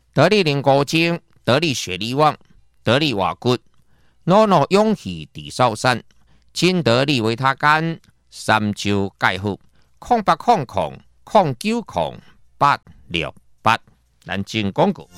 得力灵骨精，得力血力旺，得力瓦骨，诺诺勇气地少山，金得力维他干，三焦钙好，0800090868，咱进广告。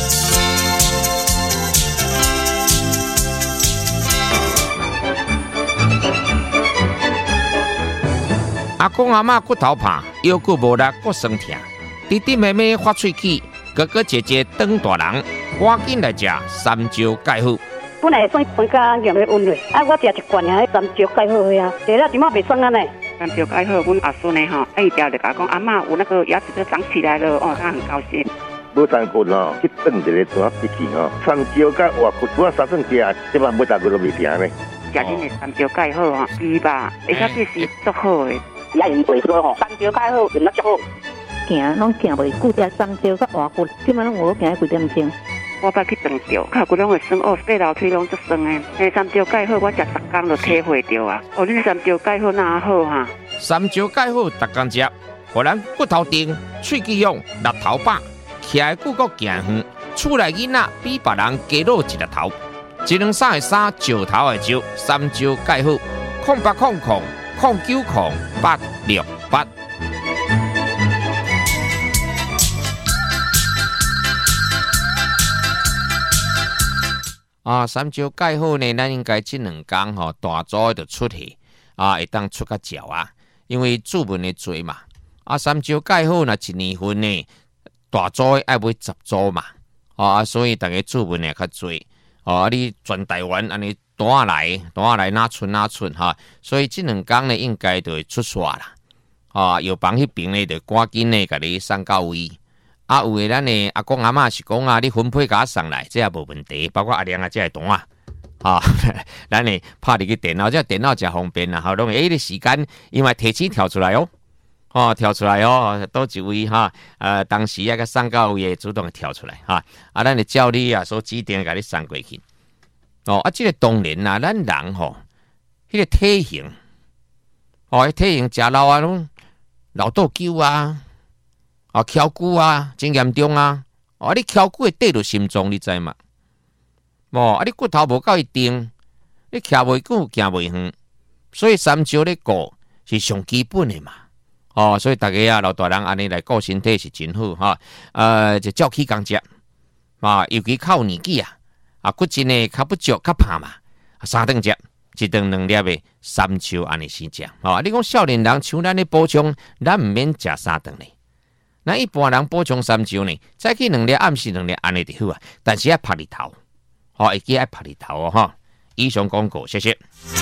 阿公阿嬷骨头怕，腰骨无力，骨酸痛，弟弟妹妹发喙齿，哥哥姐姐当大人，赶紧来食三焦钙好。 本来酸酸甲用咧温热，我食一罐啊，三焦钙好啊，食了即马袂酸啊呢。 三焦钙好，阮阿孙呢吼，伊条就甲讲阿嬷有那个牙齿都长起来了，哦，他很高兴。 无三骨吼，去炖一个怎笔记吼，三焦甲活骨，我3顿食，即摆每3骨都袂停呢。 食恁的三焦钙好吼，伊吧，而且这是足好的。 也用袂多吼，三焦钙好用得足好。 行拢行袂久，食三焦甲活骨，即摆拢有行几点钟。 我捌去长着，脚骨拢会酸哦，爬楼梯拢足酸的。迄三焦钙好，我食10天就体会着啊。哦，恁三焦钙好哪好哈？ 三焦钙好，逐工食，互咱骨头硬、喙齿勇、力头饱，徛的骨骼行远，厝内囡仔比别人加露一粒头。一两三的三，石头的石，三焦钙好，0800090868。三焦钙好呢，咱应该这2天吼，大早就出去会当出个脚啊，因为注文的多嘛。三焦钙好那1年份呢，大早爱买10组嘛，所以大家注文也较多。你全台湾安尼单来哪村哈，所以这2天呢，应该就会出煞啦。药房迄边呢，就赶紧呢，甲你送到位。有诶，咱诶阿公阿嬷是讲你分配甲送来，这也无问题。包括阿娘这个单咱诶拍入去电脑，这电脑真方便啦。拢你时间因为提前跳出来跳出来多一位当时个送到位主动跳出来咱诶照你所指定甲你送过去。这个当然啦，咱人迄个体型体型食老拢老倒球翘骨真严重你翘骨会跌到心脏，你知嘛？你骨头无够伊定，你徛袂久，行袂远，所以三焦咧顾是上基本的嘛。所以大家老大人安尼来顾身体是真好就照起工食尤其靠年纪骨质呢较不足较怕嘛，3顿食，1顿2粒的三焦安尼先食你讲少年人像咱咧补充，咱毋免食3顿咧。那一般人补充三焦呢，早起2粒，暗时2粒，安尼就好但是要晒日头，会记要晒日头以上广告，谢谢。